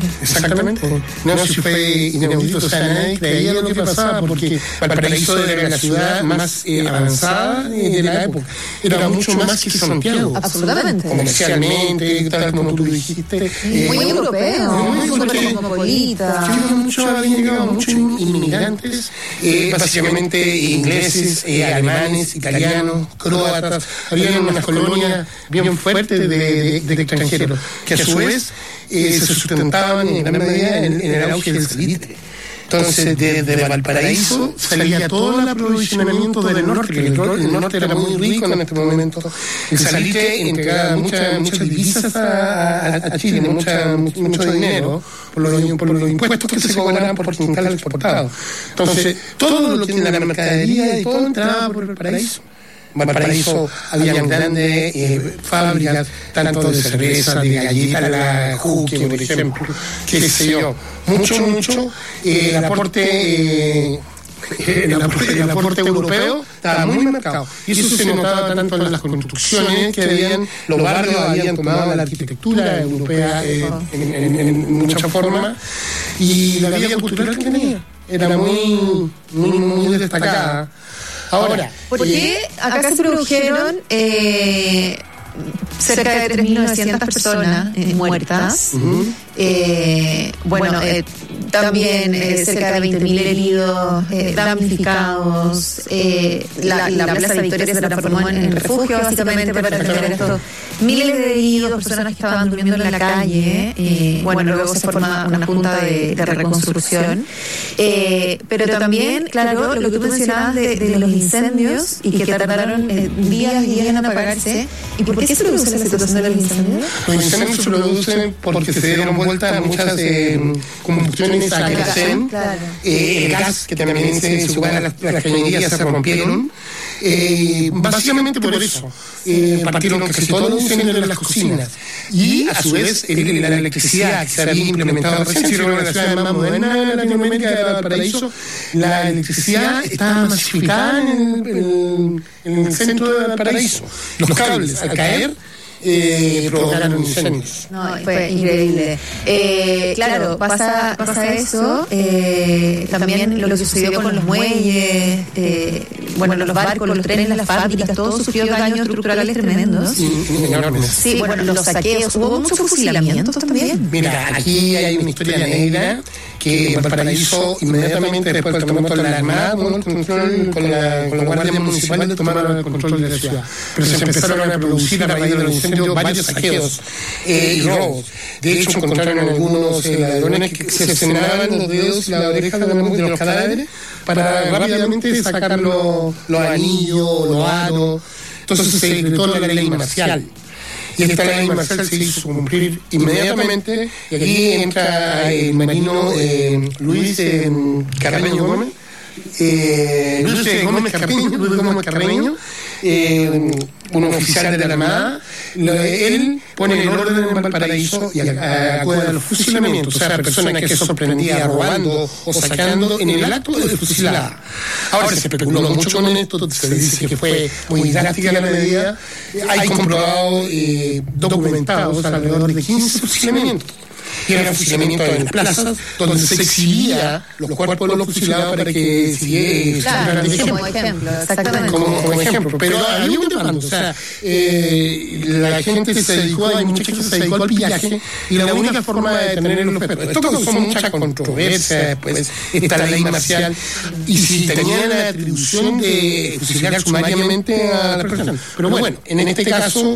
Exactamente. No, si fue inaudito, o sea, nadie creía lo que pasaba, porque Valparaíso era la ciudad más avanzada de la época. Era mucho más que Santiago. Absolutamente. Comercialmente, tal como tú dijiste. Muy europeo, muy cosmopolita. Habían llegado muchos inmigrantes, básicamente ingleses, alemanes, italianos, croatas. Había una colonia bien fuerte de extranjeros, que a su vez se sustentaban en gran medida en el auge del salitre. Entonces, desde Valparaíso salía todo el aprovisionamiento del norte, que el norte era muy rico en este momento. El salitre entregaba muchas divisas a Chile, mucho dinero, por los impuestos que se cobraban por quintal exportado. Entonces, todo lo que la mercadería y todo entraba por Valparaíso. En Valparaíso había grandes fábricas, tanto de cerveza, de galletas, la Juque, por ejemplo, qué sé yo, mucho. El aporte europeo estaba muy marcado, y eso se notaba tanto en las construcciones que habían, los barrios habían tomado la arquitectura europea en mucha forma, y la vida cultural que tenía era muy destacada. Ahora, porque acá se produjeron cerca de 3.900 personas muertas. También cerca de 20.000 heridos, damnificados. La Plaza Victoria se transformó en refugio, básicamente, para atender estos miles de heridos, personas que estaban durmiendo en la calle. Luego se forma una junta de reconstrucción. Pero también, claro, lo que tú mencionabas de los incendios, y que tardaron días y días en apagarse. ¿Y por qué se produce la situación de los incendios? Los incendios se producen porque se dieron vuelta a muchas combustiones a querosén, el gas, que también se sube a las cañerías, se rompieron. Básicamente por eso partieron casi todos los incendios de las cocinas, y a su vez la electricidad que se había implementado recién. Si era la ciudad más moderna de Latinoamérica, de Valparaíso, la electricidad estaba masificada en el centro de Valparaíso. Los cables, al caer, provocaron incendios. No, fue increíble. Claro, pasa eso. También lo que sucedió con los muelles, los barcos, los trenes, las fábricas, todo sufrió daños estructurales tremendos. Enormes. Sí, los saqueos, hubo muchos fusilamientos también. Mira, aquí hay una historia negra, que Valparaíso, inmediatamente después del terremoto, la Armada tomó el control con la Guardia Municipal, tomaron el control de la ciudad. Pero se empezaron a producir a raíz de los incendios varios saqueos y robos. De hecho, encontraron algunos ladrones que se señalaban los dedos y la oreja de los cadáveres para rápidamente sacar los anillos, los aros. Entonces se decretó la ley marcial. Y esta ley marcial se hizo cumplir inmediatamente, y aquí entra el marino Luis Carreño Gómez. Luis Gómez Carreño, un oficial de la Armada. Él pone el orden en Valparaíso y acude a los fusilamientos, o sea, personas que sorprendía robando o sacando en el acto de fusilada. Ahora se especuló mucho con esto, se dice que fue muy drástica la medida. Hay comprobados, documentados, alrededor de 15 fusilamientos. Y era fusilamiento en las plazas, donde se exhibía los cuerpos de los fusilados para que siguieran de ejemplo. Como ejemplo, exactamente. Como ejemplo. Pero había un debate, o sea, la gente se dedicó, hay mucha gente se dedicó al pillaje, y la única forma de tener los objetos. Esto causó mucha controversia, pues, esta ley marcial, y si tenían la atribución de fusilar sumariamente a la persona. Pero bueno, en este caso,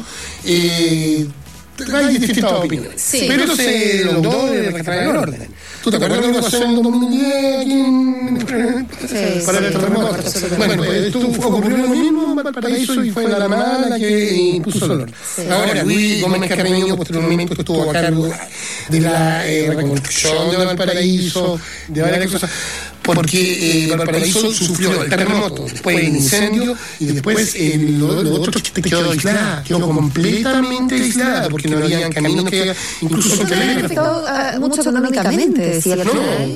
hay distintas opiniones. Sí. Pero se logró recuperar el orden. ¿Tú te acuerdas de lo que pasó en 2010 aquí para el terremoto? Bueno, esto ocurrió lo mismo en Valparaíso, y fue la Armada la que impuso el orden. Ahora, Luis Gómez Carreño posteriormente estuvo a cargo de la reconstrucción de Valparaíso, de varias cosas, porque Valparaíso sufrió el terremoto, después el incendio, y después lo otro que quedó aislada, quedó completamente aislada, porque no había caminos que incluso se afectó mucho económicamente, decía la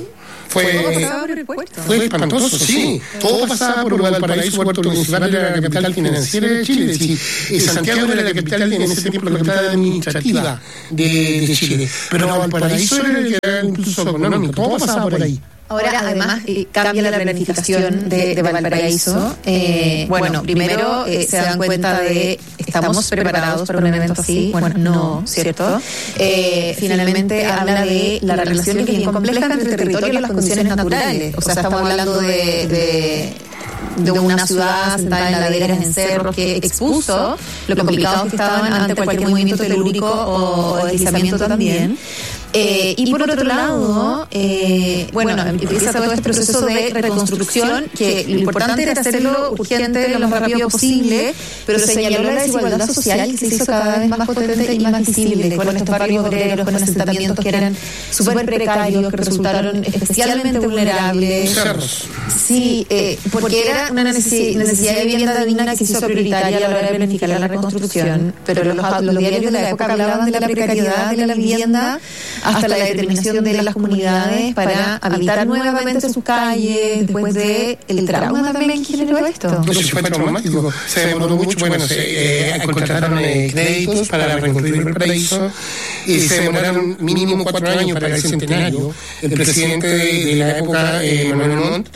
pasaba por el puerto. Fue espantoso, sí. Todo pasaba por Valparaíso, Puerto Municipal era la capital financiera de Chile. Sí. Santiago era la capital, en ese tiempo, la capital administrativa de Chile. Pero Valparaíso era incluso económico, todo pasaba por ahí. Ahora, además, cambia la planificación de Valparaíso. Bueno, primero se dan cuenta de, ¿estamos preparados para un evento así? Bueno, no, ¿cierto? Finalmente habla de la relación que es bien compleja entre el territorio y las condiciones naturales. O sea, estamos hablando de una ciudad sentada en laderas, en cerros, que expuso lo complicados que estaban ante cualquier movimiento telúrico o deslizamiento también. Y por otro lado, bueno, empieza todo este proceso de reconstrucción, que lo importante era hacerlo urgente, lo más rápido posible, pero señaló la desigualdad social que se hizo cada vez más potente y más visible, con estos barrios obreros, con asentamientos que eran súper precarios, que resultaron especialmente vulnerables. Sí, porque era una necesidad de vivienda digna que se hizo prioritaria a la hora de planificar la reconstrucción, pero los diarios de la época hablaban de la precariedad de la vivienda hasta la determinación de las comunidades para habitar nuevamente sus calles después de el trauma también que generó esto. No, fue traumático. Se demoró mucho. Bueno, se contrataron créditos para reconstruir el Valparaíso y se demoraron mínimo 4 años para el centenario. El presidente de la época, Pedro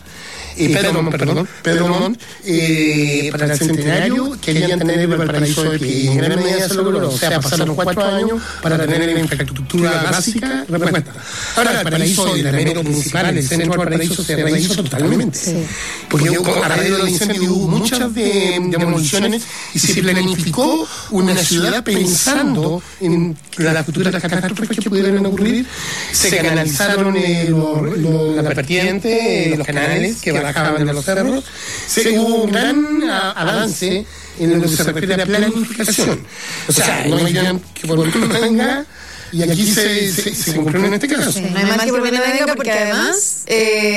Montt, para el centenario querían tener el Valparaíso de pie, y en gran medida se logró. O sea, pasaron 4 años para tener la infraestructura básica repuesta. Ahora, el Valparaíso, el aeropuerto municipal, el centro del Valparaíso se rehizo totalmente. Sí. Porque a raíz del incendio hubo muchas demoliciones y se planificó una ciudad pensando en las futuras catástrofes que pudieran ocurrir. Se canalizaron la vertiente, los canales que bajaban de los cerros. Hubo un gran avance en lo que se refiere a la planificación. O sea, no hay bien que por qué no venga, y aquí se cumplió en este caso. Sí, no hay más que por qué no venga, porque además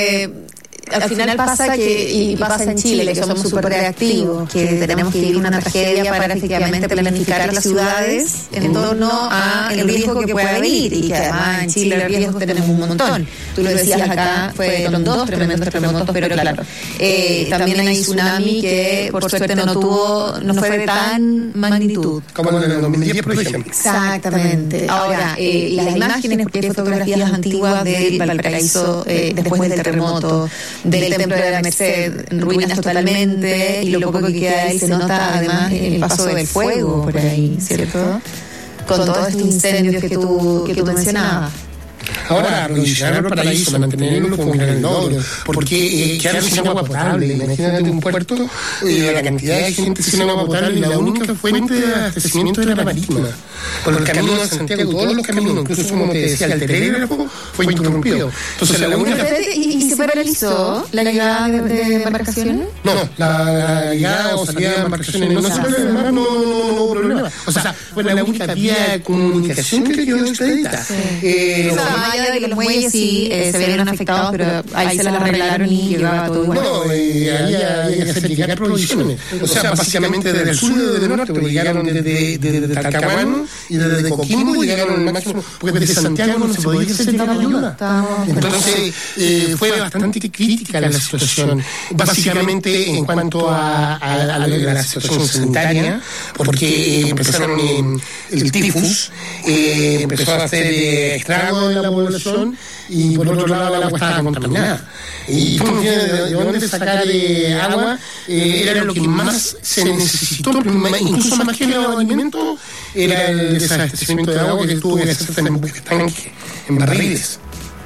al final pasa y pasa en Chile, que somos súper reactivos, que tenemos que vivir una tragedia para efectivamente planificar las ciudades en torno a el riesgo que pueda venir, y que además en Chile el riesgo tenemos un montón. Tú lo decías acá, fueron 2 tremendos terremotos, pero claro, también hay tsunami que por suerte no fue de tan magnitud. Como en el 2010, por ejemplo. Exactamente. Ahora, las imágenes, porque hay fotografías antiguas del Valparaíso después del terremoto, del templo de la Merced, en ruinas totalmente, y lo poco que queda ahí se nota además el paso del fuego por ahí, ¿cierto? Con todos estos incendios que tú mencionabas. Ahora, acondicionar el Valparaíso, mantenerlo como un gran logro, porque quedarse sin agua potable. Imagínate un puerto, la cantidad de gente sin agua potable, la única fuente de abastecimiento era la marítima. Con los caminos de Santiago, todos los caminos, incluso como te decía, el telégrafo fue interrumpido. Entonces, la única. ¿Y se paralizó la llegada de embarcaciones? No, la llegada o salida de embarcaciones no se puede, no hubo problema. O sea, fue la única vía de comunicación que quedó expedita. Más allá de que los muelles sí se vieron afectados, pero ahí se las arreglaron y llegaba todo igual. No, había que hacer llegar provisiones. O sea, básicamente desde el sur y desde el norte, porque llegaron desde Talcahuano y desde Coquimbo llegaron al máximo, porque desde Santiago no se podía hacer llegar ayuda. Entonces, fue bastante crítica la situación, básicamente en cuanto a la situación sanitaria, porque empezaron el tifus, empezó a hacer estragos en la población, y por otro lado el agua estaba contaminada. Y de dónde sacar agua era lo que más se necesitó, incluso más que los alimentos, era el desabastecimiento de agua, que tuvo que hacerse en barriles.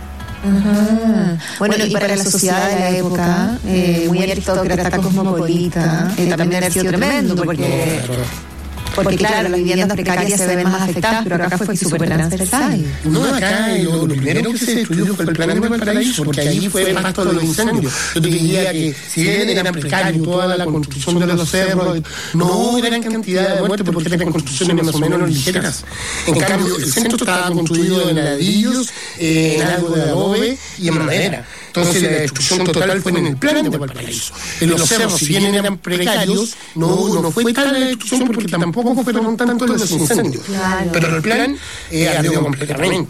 Bueno, y para la sociedad de la época, muy aristócrata, cosmopolita, también había sido tremendo, porque claro, las viviendas precarias se ven más afectadas, pero acá fue súper transversal. No, acá lo primero que se destruyó fue el plan de Valparaíso, porque ahí fue pasto de los incendios. Yo te diría que si bien era precario toda la construcción de los cerros, no hubo gran cantidad de muertes porque eran construcciones más o menos ligeras. En cambio, el centro estaba construido en ladrillos, en algo de adobe y en madera. Entonces la destrucción total fue en el plan de Valparaíso. En los cerros, si bien eran precarios, no fue tal la destrucción, porque tampoco fueron tanto los incendios. Claro. Pero el plan ardió completamente.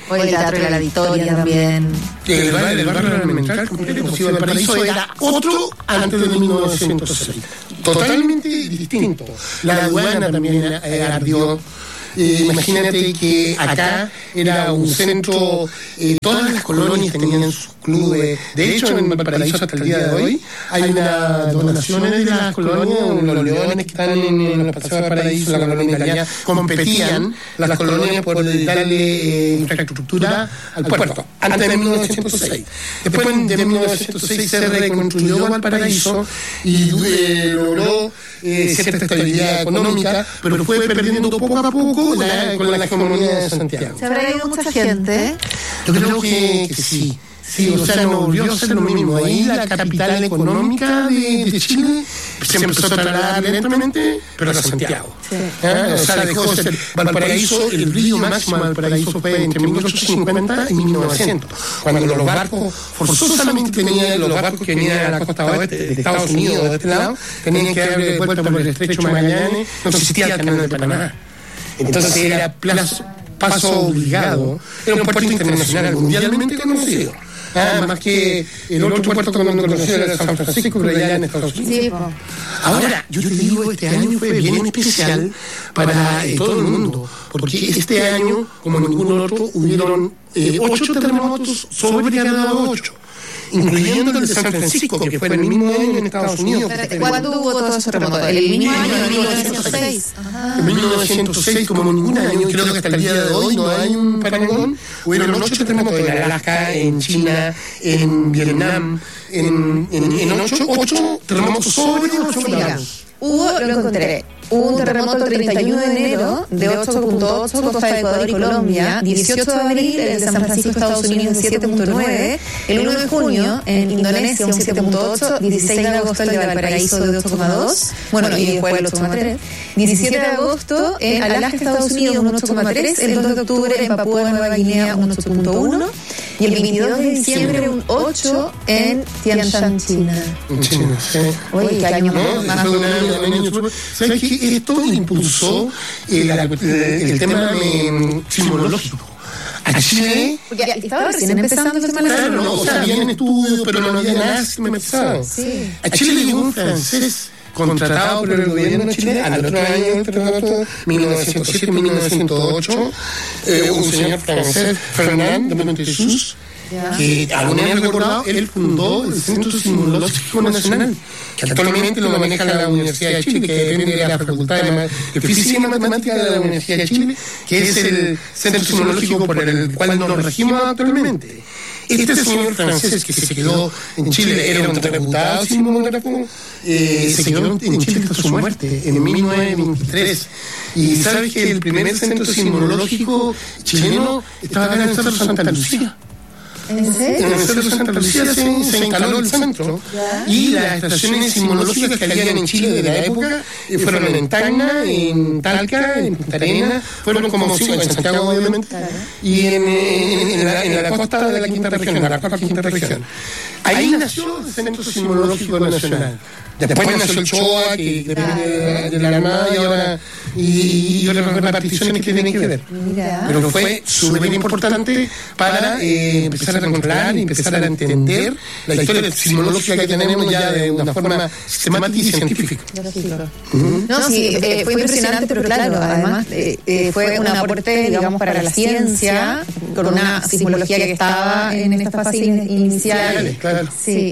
O el Teatro de la Victoria también. El barrio Almendral, como Valparaíso, era otro antes de 1906. Totalmente distinto. La aduana también ardió. Imagínate que acá era un centro, todas las colonias tenían sus clubes. De hecho, en Valparaíso hasta el día de hoy hay unas donaciones de las colonias. Los leones que están en el Paseo de Valparaíso, la colonia italiana, competían las colonias por darle infraestructura al puerto antes de 1906. Después de 1906 se reconstruyó Valparaíso y logró cierta estabilidad económica, pero fue perdiendo poco a poco con la hegemonía de Santiago. ¿Se habrá ido mucha gente? Yo creo que sí. Sí, o sea, no volvió a ser lo mismo. Ahí la capital económica de Chile se empezó a trasladar lentamente, pero a Santiago. Sí. O sea, dejó de ser Valparaíso, el brillo máximo de Valparaíso fue entre 1850 y 1900, cuando los barcos forzosamente los barcos que venían a la costa oeste de Estados Unidos, de este lado, tenían que darle vuelta por el estrecho Magallanes, no existía el canal de Panamá. Entonces era paso obligado, era un puerto internacional mundialmente conocido. Más que el otro puerto que no conocía era San Francisco, pero allá en Estados Unidos. Sí. Ahora, yo te digo, este año fue bien especial para todo el mundo, porque este año, como ningún otro, hubieron 8 terremotos sobre cada 8. Incluyendo el de San Francisco, que fue el mismo año en Estados Unidos. ¿Cuándo hubo todos esos terremotos? ¿El mismo año de 1906? En 1906, como ningún año, creo que hasta el día de hoy no hay un parangón. Hubieron 8 terremotos en Alaska, en China, en Vietnam, en 8 terremotos sobre 8 grados. Lo encontré. Hubo un terremoto el 31 de enero de 8.8, costa de Ecuador y Colombia. 18 de abril, el de San Francisco, Estados Unidos, de 7.9. El 1 de junio, en Indonesia, un 7.8. 16 de agosto, el de Valparaíso, de 8.2. Bueno, y después el 8.3. 17 de agosto, en Alaska, Estados Unidos, un 8.3. El 2 de octubre, en Papúa Nueva Guinea, un 8.1. Y el 22 de diciembre, un 8 en Tianshan, China. En China, sí. Oye, qué año más. ¿Sabes qué? Esto impulsó el tema sismológico. A Chile... Porque estaba recién empezando el tema de la sismología. O sea, habían estudios, pero no había nada sistematizado. Sí. A Chile llegó un francés contratado por el gobierno de Chile al otro año, 1907-1908, un señor francés, Fernand de Montessus, que alguna vez recordado, él fundó el Centro Sismológico Nacional, que actualmente lo maneja la Universidad de Chile, que depende de la Facultad de Física y Matemática de la Universidad de Chile, que es el Centro Sismológico por el cual nos regimos actualmente. Este señor francés que se quedó en Chile, era un reputado sismógrafo, se quedó en Chile hasta su muerte, en 1923. Y sabes que el primer centro sismológico chileno estaba acá en el Cerro Santa Lucía. ¿En serio? En el Cerro Santa Lucía se instaló el centro. Y las estaciones sismológicas que habían en Chile de la época fueron en Tacna, en Talca, en Punta Arenas, fueron como 5 en Santiago, obviamente, y en la costa de la quinta región, en la quinta región. Ahí nació el Centro Sismológico Nacional. Después nació el CHOA, que depende de la Armada, y otras reparticiones que tienen que ver. Mira. Pero fue súper importante para empezar a controlar y empezar a entender la historia sismológica que tenemos ya de una forma sistemática y científica. No, sí, fue impresionante, pero claro, además fue un aporte, digamos, para la ciencia, con una sismología que estaba en esta fase inicial. Claro. Sí.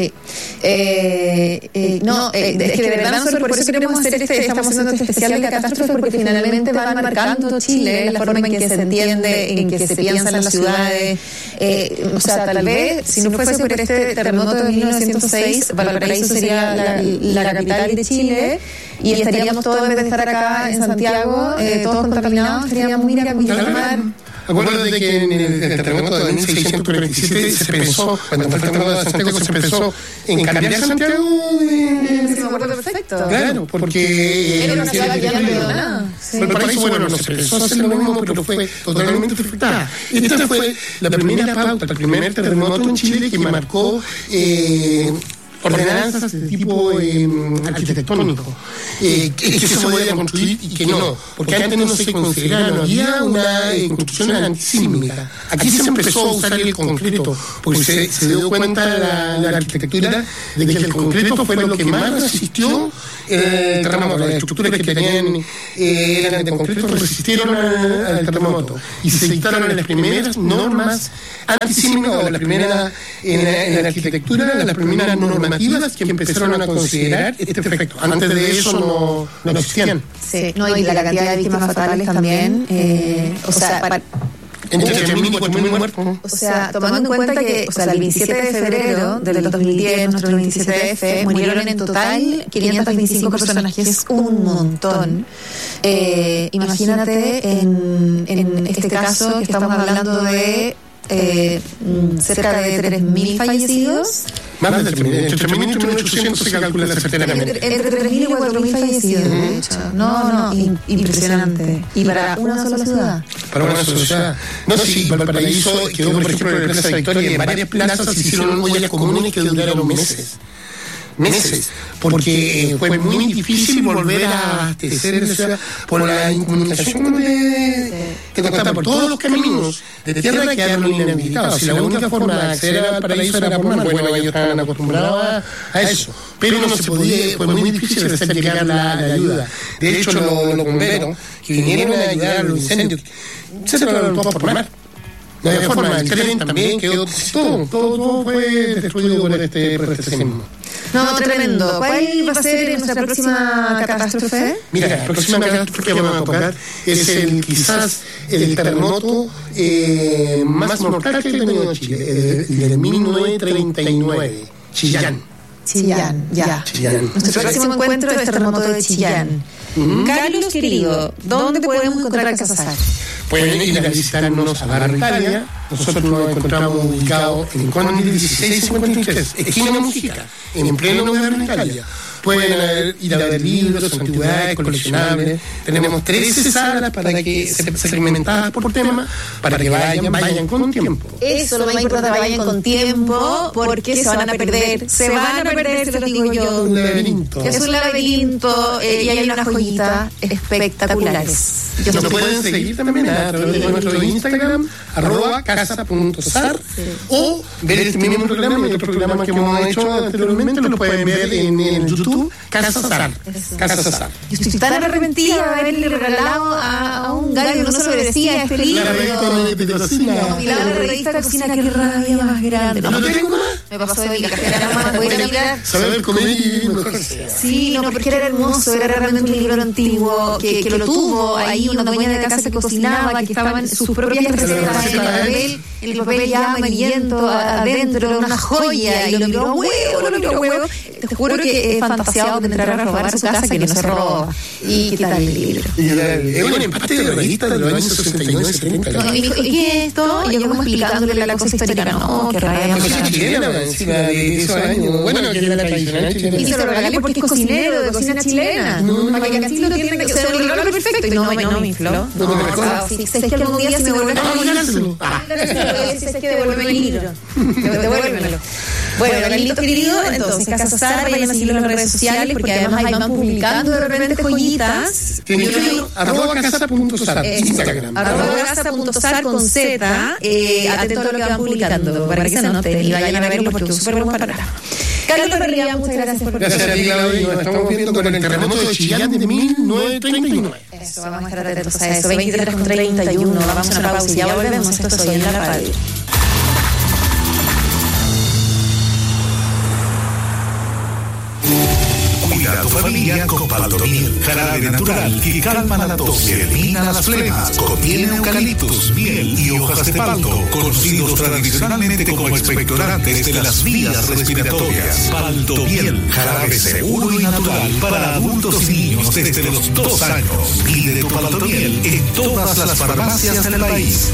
No, es que de verdad nosotros por eso queremos hacer estamos haciendo este especial de catástrofes, porque finalmente van marcando Chile, la forma en que se entiende, en que se piensa en las ciudades. O sea, tal vez, si no fuese por este terremoto de 1906, Valparaíso sería la capital de Chile, y estaríamos todos, en vez de estar acá en Santiago, todos contaminados, estaríamos, mira, mar. Acuérdate que en el terremoto de 1647 se pensó, cuando fue el terremoto de Santiago, se pensó en cambiar Santiago Sí, me acuerdo perfecto. Claro, porque... Era una ciudad que ya no quedó nada. Valparaíso, bueno, no se pensó hacer lo mismo, pero fue totalmente afectada. Esta fue la primera pauta, el primer terremoto en Chile que marcó ordenanzas de tipo arquitectónico, que se podía construir y que no, porque antes no se consideraba, no había una construcción antisísmica. Aquí se empezó a usar el concreto, porque se dio cuenta la arquitectura de que el concreto fue lo que más resistió el terremoto. Las estructuras que tenían eran de concreto resistieron al terremoto y se dictaron las primeras normas antisísmicas, o las primeras en la arquitectura, las primeras normativas que empezaron a considerar este efecto. Antes de eso no existían. Sí, no, y la cantidad de víctimas fatales también, o sea, entre 3.000 y 4.000 muertos. O sea, tomando en cuenta que, o sea, el 27 de febrero del 2010, nuestro 27F, murieron en total 525 personas, que es un montón. Imagínate en este caso que estamos hablando de cerca de 3.000 fallecidos. Más de 3.000, entre 3.000 y 3.800 se calcula certeramente. Entre 3.000 y 4.000 fallecidos, de hecho. No, impresionante. Y para una sola ciudad. Para una sola ciudad. No, sí, Valparaíso quedó, por ejemplo, en la Plaza Victoria, y en varias plazas se hicieron ollas comunes que duraron meses, porque fue muy difícil volver a abastecer en la ciudad por la incomunicación que costaba por todos los caminos de tierra que quedaron inhabilitados. Y la única forma de acceder al paraíso era por mar. Bueno, ellos estaban acostumbrados a eso, pero no se podía, fue muy difícil hacer llegar la ayuda. De hecho, los bomberos que vinieron a ayudar a los incendios se separaron todos por mar. No había forma, el tren también quedó, todo fue destruido por este sismo. No, tremendo. ¿Cuál va a ser nuestra próxima catástrofe? Mira, la próxima catástrofe que vamos a tocar es quizás el terremoto más mortal que ha tenido Chile, el de 1939, Chillán, ya. Chillán. Nuestro próximo encuentro es el terremoto de Chillán. Carlos, querido, ¿dónde podemos encontrar Casasar? Pueden ir a visitarnos a Barra Italia. Nosotros nos encontramos ubicados en Conde 1653, esquina Mujica, en pleno Barra Italia. Pueden ir a ver libros, antigüedades, coleccionables. Tenemos 13 salas para que segmentadas por tema, para que vayan con tiempo. Eso, lo más importante, vayan con tiempo, porque se van a perder, se los digo yo. Un laberinto. Es un laberinto y hay unas joyitas espectaculares. Nos pueden seguir también a través de nuestro Instagram, @casa.sar, o ver este mismo programa y otro programa que hemos hecho anteriormente, lo pueden ver en YouTube. Casa Sar. Yo estoy tan arrepentida de haberle regalado a un gallo que no se merecía este libro. La revista de cocina. La revista de cocina, qué rabia más grande. ¿No tengo más? Me pasó de mi cartera, no voy a mirar. Saber comer y mejor. Sí, no, porque era hermoso, era realmente un libro antiguo que lo tuvo ahí una dueña de casa que cocinaba, que estaban sus propias recetas en el papel ya amarillento adentro, una joya, y lo miró a huevo. Te juro que es fantaseado de entrar a robar a su casa, que no se roba, y quitarle el libro. Es un empate de revista de los años 69, 70. No, y me dijo, ¿y qué es esto? Y yo como explicándole la cosa histórica, no, qué rabia. Cosa chilena, encima de esos años. Bueno, que era la tradicional chilena. Y se lo regalé porque es cocinero de cocina chilena. Para que así lo tiene que ser, lo regalo perfecto. Y no me infló. Si es que algún día si me vuelve a regalárselo. Si es que devuélveme el libro. Devuélvemelo. Bueno, Carlitos querido, entonces, Casasar, vayan a seguirlo en las redes sociales, porque además ahí van publicando de repente joyitas. Tienen que ir @casa.sar, Instagram. @casa.sar con Z, atento a lo que van publicando, para que se anoten y vayan a verlo, porque es un súper buen panorama. Carlos Barriga, muchas gracias por Gracias a ti, Claudio. Nos estamos viendo con el terremoto de Chillán de 1939. Eso, vamos a estar atentos a eso. 23:31, vamos a una pausa y ya volvemos. Esto es Hoy en la Radio. Cuida a tu familia con Paltomil, jarabe natural que calma la tos y elimina las flemas. Contiene eucaliptus, miel y hojas de palto, conocidos tradicionalmente como expectorantes de las vías respiratorias. Paltomiel, jarabe seguro y natural para adultos y niños desde los 2 años. Pide tu Paltomiel en todas las farmacias del país.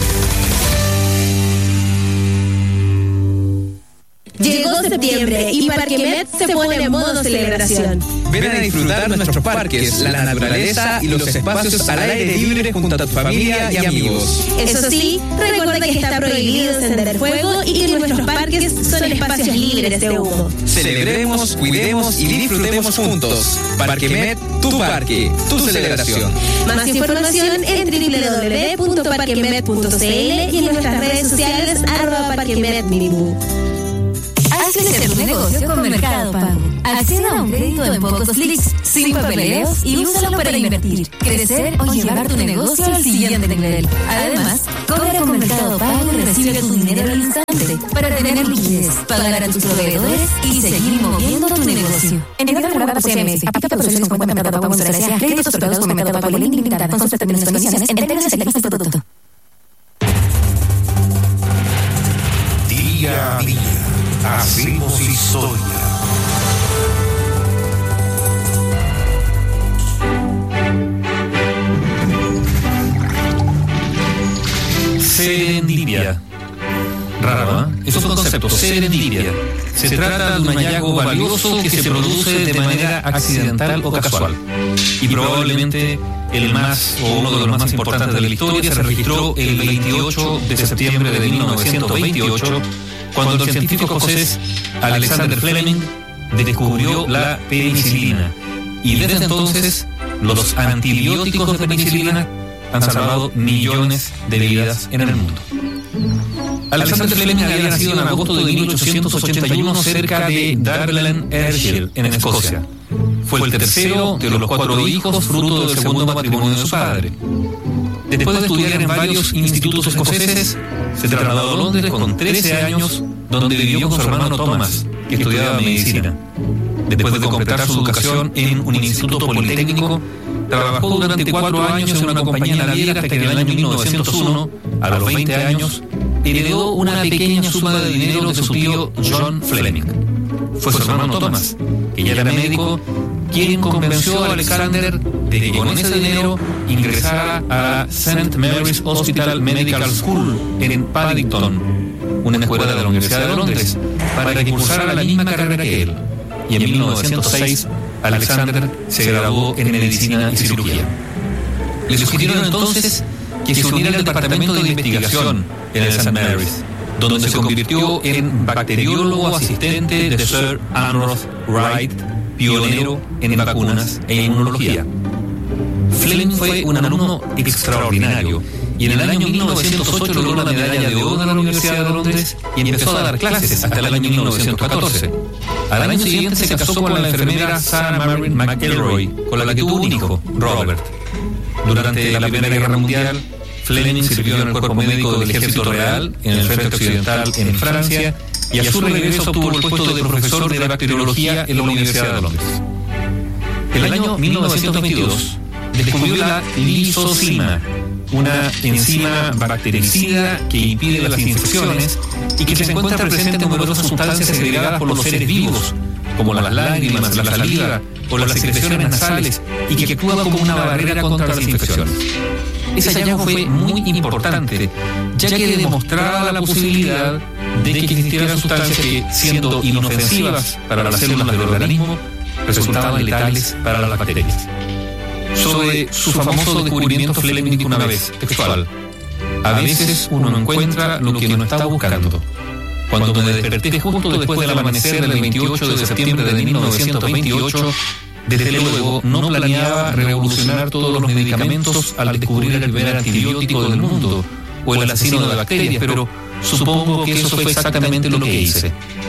Llegó septiembre y Parquemet se pone en modo celebración. Ven a disfrutar nuestros parques, la naturaleza y los espacios al aire libre junto a tu familia y amigos. Eso sí, recuerda que está prohibido encender fuego y que nuestros parques parques son espacios libres de humo. Celebremos, cuidemos y disfrutemos juntos. Parquemet, tu parque, tu celebración. Más información en www.parquemet.cl y en nuestras redes sociales @parquemetmibú. Haz crecer tu negocio con Mercado Pago. Acceda a un crédito en pocos clics, sin papeleos y úsalo para invertir, crecer o llevar tu negocio al siguiente nivel. Además, cobra con Mercado Pago y recibe tu dinero al instante para tener liquidez, pagar a tus proveedores y seguir moviendo tu negocio. Entidad regulada por CMS. Aplica promociones con cuenta Mercado Pago en créditos otorgados con Mercado Pago Link limitada. Consulta términos y condiciones en términos de este producto. Día a día. Hacemos historia. Serendipia. Raro, ¿eh? Es un concepto, serendipia. Se trata de un hallazgo valioso que se produce de manera accidental o casual. Y probablemente el más, o uno de los más importantes de la historia, se registró el 28 de septiembre de 1928, cuando el científico escocés Alexander Fleming descubrió la penicilina. Y desde entonces, los antibióticos de penicilina han salvado millones de vidas en el mundo. Alexander Fleming había nacido en agosto de 1881 cerca de Dublin, Ayrshire, en Escocia. Fue el tercero de los 4 hijos, fruto del segundo matrimonio de su padre. Después de estudiar en varios institutos escoceses, se trasladó a Londres con 13 años, donde vivió con su hermano Thomas, que estudiaba medicina. Después de completar su educación en un instituto politécnico, trabajó durante 4 años en una compañía naviera hasta que en el año 1901, a los 20 años, heredó una pequeña suma de dinero de su tío John Fleming. Fue su hermano Thomas, que ya era médico, quien convenció a Alexander de que con ese dinero ingresara a St. Mary's Hospital Medical School en Paddington, una escuela de la Universidad de Londres, para que cursara la misma carrera que él. Y en 1906, Alexander se graduó en medicina y cirugía. Le sugirieron entonces que se uniera al departamento de investigación en el St. Mary's, donde se convirtió en bacteriólogo asistente de Sir Ambrose Wright, pionero en vacunas e inmunología. Fleming fue un alumno extraordinario y en el año 1908 logró la medalla de oro de la Universidad de Londres y empezó a dar clases hasta el año 1914. Al año siguiente se casó con la enfermera Sarah Marin McElroy, con la que tuvo un hijo, Robert. Durante la Primera Guerra Mundial, Fleming sirvió en el cuerpo médico del Ejército Real en el frente occidental en Francia y a su regreso obtuvo el puesto de profesor de bacteriología en la Universidad de Londres. En el año 1922 descubrió la lisozima, una enzima bactericida que impide las infecciones y que se encuentra presente en numerosas sustancias segregadas por los seres vivos, como las lágrimas, la saliva o las secreciones nasales, y que actúa como una barrera contra las infecciones. Ese hallazgo fue muy importante, ya que demostraba la posibilidad de que existieran sustancias que, siendo inofensivas para las células del organismo, resultaban letales para las bacterias. Sobre su famoso descubrimiento, Fleming dijo una vez, textual: a veces uno encuentra lo que uno está buscando. Cuando me desperté justo después del amanecer del 28 de septiembre de 1928, desde luego no planeaba revolucionar todos los medicamentos al descubrir el primer antibiótico del mundo o el asesino de bacterias, pero supongo que eso fue exactamente lo que hice.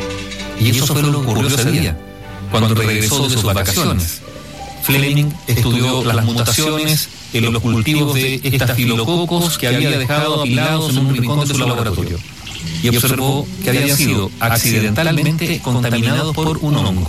Y eso fue lo que ocurrió ese día, cuando regresó de sus vacaciones. Fleming estudió las mutaciones en los cultivos de estafilococos que había dejado apilados en un rincón de su laboratorio y observó que habían sido accidentalmente contaminados por un hongo.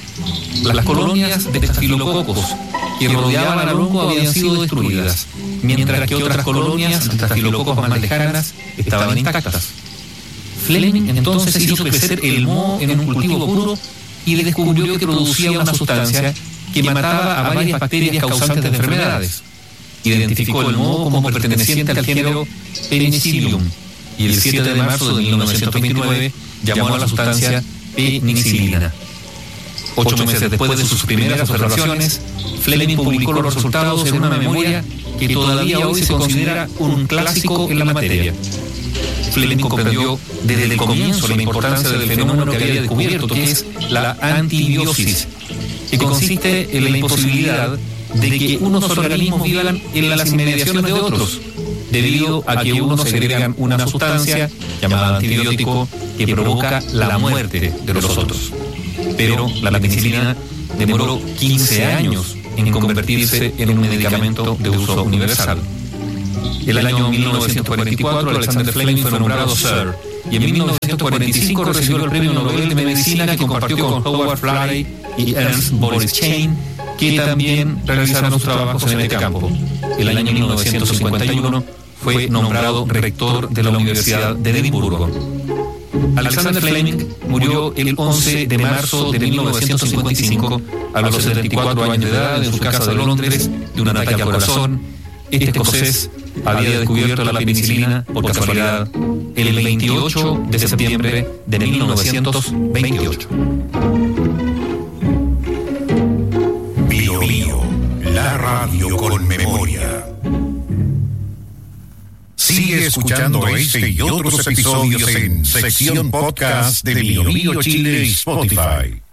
Las colonias de estafilococos que rodeaban al hongo habían sido destruidas, mientras que otras colonias de estafilococos más lejanas estaban intactas. Fleming entonces hizo crecer el moho en un cultivo puro y descubrió que producía una sustancia que mataba a varias bacterias causantes de enfermedades. Identificó el moho como perteneciente al género Penicillium y el 7 de marzo de 1929 llamó a la sustancia penicilina. 8 meses después de sus primeras observaciones, Fleming publicó los resultados en una memoria que todavía hoy se considera un clásico en la materia. Fleming comprendió desde el comienzo la importancia del fenómeno que había descubierto, que es la antibiosis, que consiste en la imposibilidad de que unos organismos vivan en las inmediaciones de otros, debido a que unos segregan una sustancia llamada antibiótico que provoca la muerte de los otros. Pero la penicilina demoró 15 años en convertirse en un medicamento de uso universal. En el año 1944, Alexander Fleming fue nombrado Sir, y en 1945 recibió el Premio Nobel de Medicina, que compartió con Howard Florey y Ernst Boris Chain, que también realizaron sus trabajos en este campo. En el año 1951 fue nombrado rector de la Universidad de Edimburgo. Alexander Fleming murió el 11 de marzo de 1955 a los 74 años de edad en su casa de Londres de un ataque al corazón. Este escocés había descubierto la penicilina, por casualidad, el 28 de septiembre de 1928. Bio Bio, la radio con memoria. Sigue escuchando este y otros episodios en sección podcast de Bio Bio Chile y Spotify.